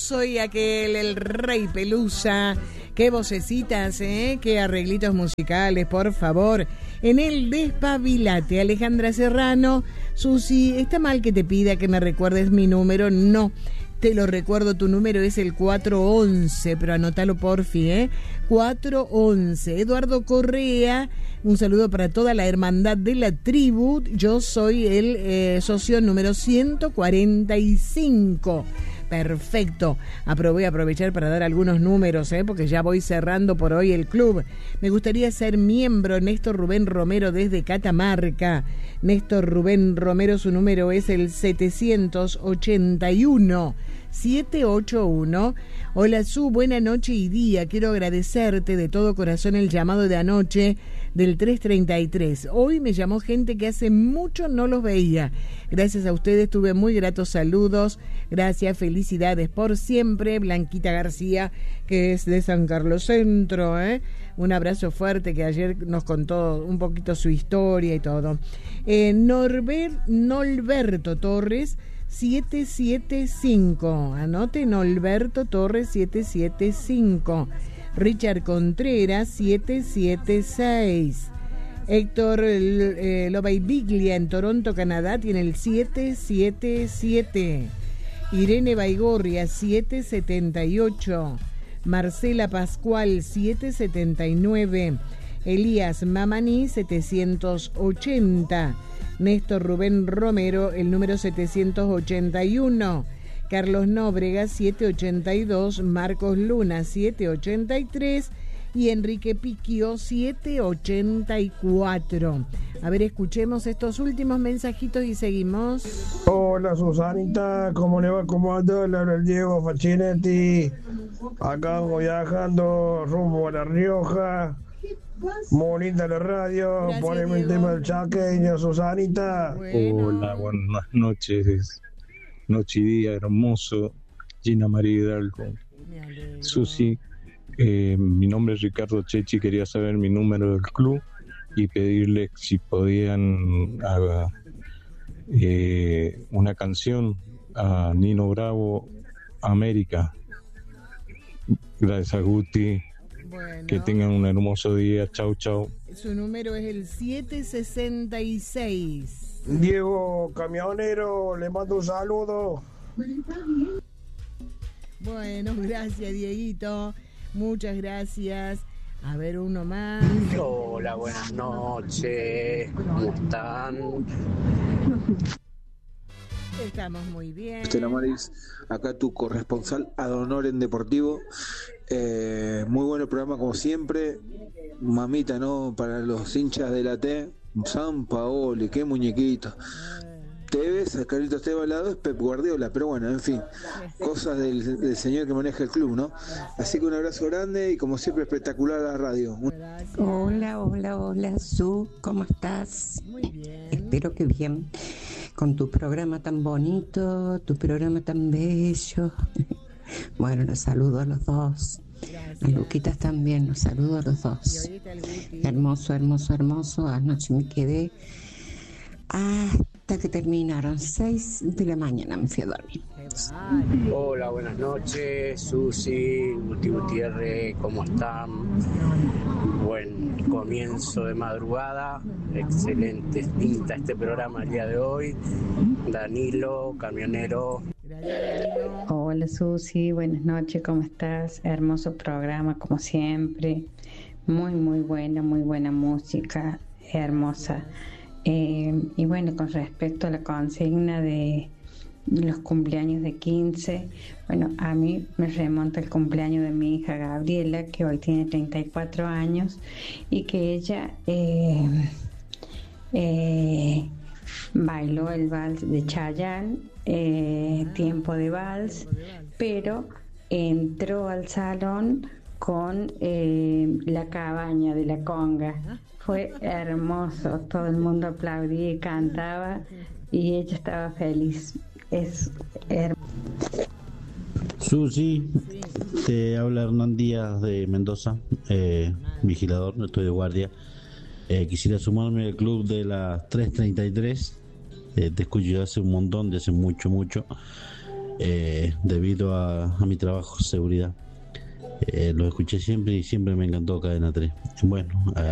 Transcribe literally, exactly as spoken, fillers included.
soy aquel, el Rey Pelusa. Qué vocecitas, ¿eh? Qué arreglitos musicales, por favor. En el Despabilate, Alejandra Serrano. Susi, ¿está mal que te pida que me recuerdes mi número? No, te lo recuerdo, tu número es el cuatro once, pero anótalo porfi, ¿eh? cuatro once. Eduardo Correa, un saludo para toda la hermandad de la tribu. Yo soy el eh, socio número ciento cuarenta y cinco. Perfecto. Apro- voy a aprovechar para dar algunos números, ¿eh? Porque ya voy cerrando por hoy el club. Me gustaría ser miembro. Néstor Rubén Romero desde Catamarca. Néstor Rubén Romero, su número es el setecientos ochenta y uno. siete ocho uno. Hola Su, buena noche y día. Quiero agradecerte de todo corazón el llamado de anoche del tres treinta y tres. Hoy me llamó gente que hace mucho no los veía. Gracias a ustedes tuve muy gratos saludos. Gracias, felicidades por siempre. Blanquita García, que es de San Carlos Centro, ¿eh? Un abrazo fuerte, que ayer nos contó un poquito su historia y todo. Eh, Norbert, Norberto Torres, siete siete cinco. Anote, Norberto Torres, siete siete cinco. Richard Contreras, siete siete seis. Héctor eh, Lobaibiglia en Toronto, Canadá, tiene el siete siete siete. Irene Baigorria, siete setenta y ocho. Marcela Pascual, siete setenta y nueve. Elías Mamani, setecientos ochenta. Néstor Rubén Romero, el número setecientos ochenta y uno. Carlos Nóbrega, setecientos ochenta y dos. Marcos Luna, setecientos ochenta y tres. Y Enrique Piquio, setecientos ochenta y cuatro. A ver, escuchemos estos últimos mensajitos y seguimos. Hola Susanita, ¿cómo le va? ¿Cómo anda? Le habla el Diego Facchinetti. Acá viajando rumbo a La Rioja. Muy linda la radio. Gracias, poneme el Diego. tema del chaqueño, Susanita. Bueno. Hola, buenas noches. Noche y día hermoso. Gina María Hidalgo. Me alegro. Susi, eh, mi nombre es Ricardo Chechi. Quería saber mi número del club y pedirle si podían haga, eh, una canción a Nino Bravo, América. Gracias a Guti. Bueno, Que tengan un hermoso día. Chau, chau. su número es el setecientos sesenta y seis. Diego Camionero, le mando un saludo. Bueno, gracias, Dieguito. Muchas gracias. A ver, uno más. Hola, buenas noches. ¿Cómo están? Estamos muy bien. Estela Maris, acá tu corresponsal ad honorem deportivo. Eh, muy bueno el programa como siempre. Mamita, ¿no? Para los hinchas de la T, San Paoli, qué muñequito. Tevez, Carlitos Tevez al lado es Pep Guardiola, pero bueno, en fin, cosas del, del señor que maneja el club, ¿no? Así que un abrazo grande y como siempre espectacular la radio. Gracias. Hola, hola, hola, Su, ¿cómo estás? Muy bien. Espero que bien, con tu programa tan bonito, tu programa tan bello. Bueno, los saludo a los dos. Gracias. A Luquitas también, los saludo a los Y dos. ahorita el Guti. Hermoso, hermoso, hermoso. Anoche me quedé hasta que terminaron seis de la mañana, me fui a dormir. Qué vale. Hola, buenas noches. Susi, Guti Gutiérrez, ¿cómo están? Buen comienzo de madrugada. Excelente pinta este programa el día de hoy. Danilo, camionero. Gracias, Danilo. Hola Susi, buenas noches, ¿cómo estás? Hermoso programa como siempre, muy muy buena, muy buena música, hermosa. Eh, y bueno, con respecto a la consigna de los cumpleaños de quince, bueno, a mí me remonta el cumpleaños de mi hija Gabriela, que hoy tiene treinta y cuatro años, y que ella eh, eh, bailó el vals de Chayanne, eh, tiempo de vals, pero entró al salón con eh, la cabaña de la conga. Fue hermoso, todo el mundo aplaudía y cantaba y ella estaba feliz. Es hermoso. Susi, te habla Hernán Díaz de Mendoza, eh, vigilador, estoy de guardia. Eh, quisiera sumarme al club de las tres treinta y tres. Eh, te escucho hace un montón, de hace mucho, mucho. eh, debido a, a mi trabajo, seguridad. Eh, lo escuché siempre y siempre me encantó Cadena tres. Bueno,